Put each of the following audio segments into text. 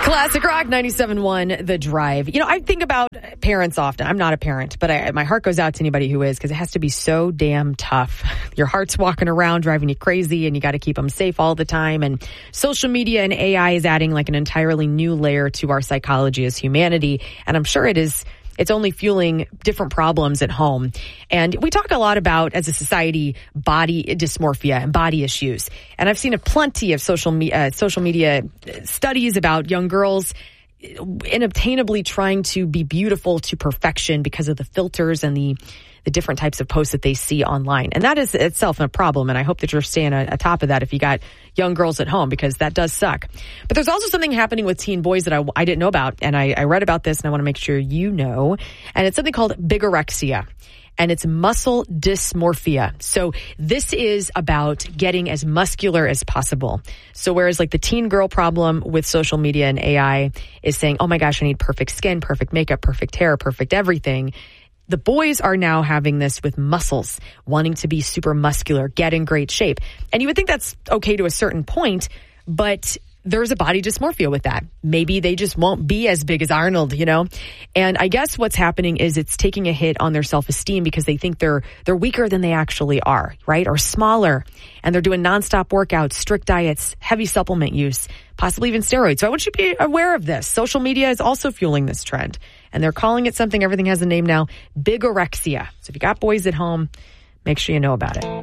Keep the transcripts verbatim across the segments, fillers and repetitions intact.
Classic Rock ninety-seven point one, The Drive. You know, I think about parents often. I'm not a parent, but I, my heart goes out to anybody who is, because it has to be so damn tough. Your heart's walking around, driving you crazy, and you got to keep them safe all the time. And social media and A I is adding like an entirely new layer to our psychology as humanity. And I'm sure it is It's only fueling different problems at home. And we talk a lot about, as a society, body dysmorphia and body issues. And I've seen a plenty of social, me- uh, social media studies about young girls inobtainably trying to be beautiful to perfection because of the filters and the the different types of posts that they see online. And that is itself a problem. And I hope that you're staying atop of that if you got young girls at home, because that does suck. But there's also something happening with teen boys that I, I didn't know about. And I, I read about this, and I want to make sure you know. And it's something called bigorexia. And it's muscle dysmorphia. So this is about getting as muscular as possible. So whereas like the teen girl problem with social media and A I is saying, oh my gosh, I need perfect skin, perfect makeup, perfect hair, perfect everything, the boys are now having this with muscles, wanting to be super muscular, get in great shape. And you would think that's okay to a certain point, but there's a body dysmorphia with that. Maybe they just won't be as big as Arnold, you know? And I guess what's happening is it's taking a hit on their self-esteem because they think they're they're weaker than they actually are, right? Or smaller. And they're doing nonstop workouts, strict diets, heavy supplement use, possibly even steroids. So I want you to be aware of this. Social media is also fueling this trend. And they're calling it something, everything has a name now, bigorexia. So if you got boys at home, make sure you know about it.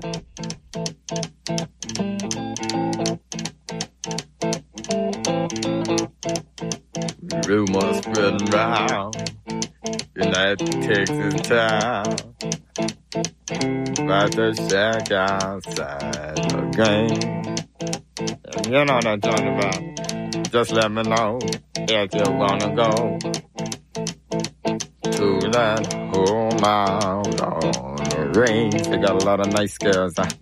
Rumors spreading round United Texas town about the shack outside the game. And you know what I'm talking about. Just let me know if you wanna go to that home out on the range. They got a lot of nice girls.